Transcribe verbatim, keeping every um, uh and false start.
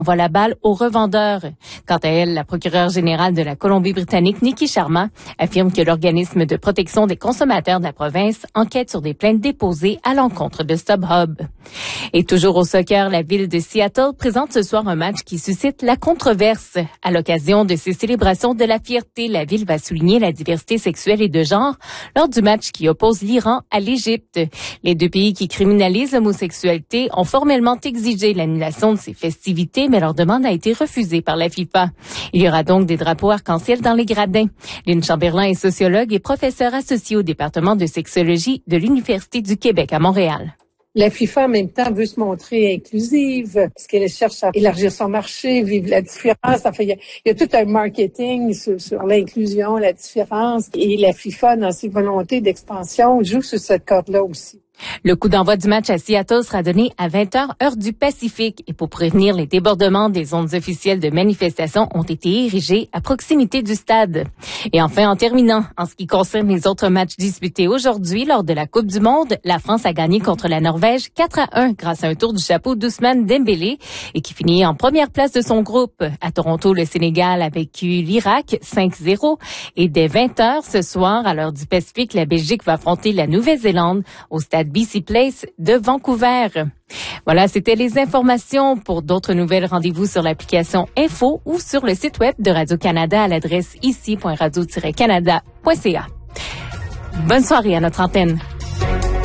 envoie la balle aux revendeurs. Quant à elle, la procureure générale de la Colombie-Britannique, Nikki Sharma, affirme que l'organisme de protection des consommateurs de la province enquête sur des plaintes déposées à l'encontre de StubHub. Et toujours au soccer, la ville de Seattle présente ce soir un match qui suscite la controverse. À l'occasion de ses célébrations de la fierté, la ville va souligner la diversité sexuelle et de genre lors du match qui oppose l'Iran à l'Égypte. Les deux pays qui criminalisent l'homosexualité ont formellement exigé l'annulation de ces festivités, mais leur demande a été refusée par la FIFA. Il y aura donc des drapeaux arc-en-ciel dans les gradins. Lynn Chamberlain est sociologue et professeure associée au département de sexologie de l'Université du Québec à Montréal. La FIFA, en même temps, veut se montrer inclusive, parce qu'elle cherche à élargir son marché, vivre la différence. Enfin, il y a, il y a tout un marketing sur, sur l'inclusion, la différence. Et la FIFA, dans ses volontés d'expansion, joue sur cette corde-là aussi. Le coup d'envoi du match à Seattle sera donné à vingt heures, heure du Pacifique. Et pour prévenir les débordements, des zones officielles de manifestation ont été érigées à proximité du stade. Et enfin, en terminant, en ce qui concerne les autres matchs disputés aujourd'hui lors de la Coupe du Monde, la France a gagné contre la Norvège quatre à un grâce à un tour du chapeau d'Ousmane Dembélé et qui finit en première place de son groupe. À Toronto, le Sénégal a vaincu l'Irak cinq zéro. Et dès vingt heures ce soir, à l'heure du Pacifique, la Belgique va affronter la Nouvelle-Zélande au stade B C Place de Vancouver. Voilà, c'était les informations. Pour d'autres nouvelles, rendez-vous sur l'application Info ou sur le site web de Radio-Canada à l'adresse ici point radio tiret canada point c a. Bonne soirée à notre antenne.